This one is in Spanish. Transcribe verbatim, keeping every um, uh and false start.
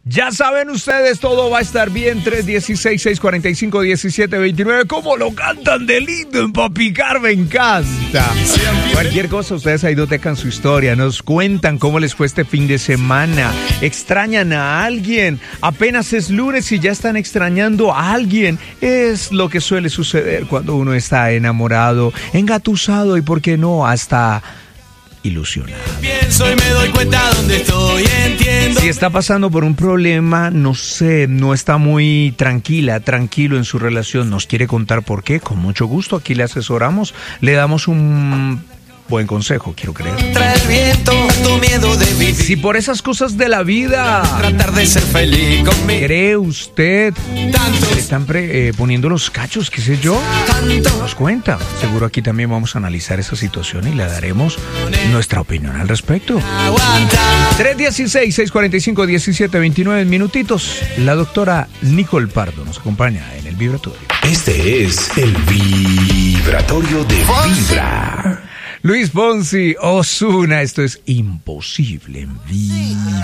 Ya saben ustedes, todo va a estar bien. tres uno seis, seis cuatro cinco, uno siete dos nueve. ¿Cómo lo cantan de lindo en Pa' Picar? Me encanta. Cualquier cosa, ustedes ahí dotecan su historia. Nos cuentan cómo les fue este fin de semana. ¿Extrañan a alguien? Apenas es lunes y ya están extrañando a alguien. Es lo que suele suceder cuando uno está enamorado, engatusado y, ¿por qué no?, hasta ilusionado. Pienso y me doy cuenta dónde estoy, entiendo. Si está pasando por un problema, no sé, no está muy tranquila, tranquilo en su relación, nos quiere contar por qué, con mucho gusto, aquí le asesoramos, le damos un buen consejo, quiero creer. Contra el viento, tu miedo de vivir. Si por esas cosas de la vida Tratar de ser feliz conmigo. cree usted Tantos. le están pre- eh, poniendo los cachos, qué sé yo, Tanto. nos cuenta. Seguro aquí también vamos a analizar esa situación y le daremos nuestra opinión al respecto. Aguanta. tres uno seis, seis cuatro cinco, uno siete dos nueve minutitos. La doctora Nicole Pardo nos acompaña en el Vibratorio. Este es el Vibratorio de Vibra. Luis Fonsi, Ozuna, esto es Imposible en Vibra.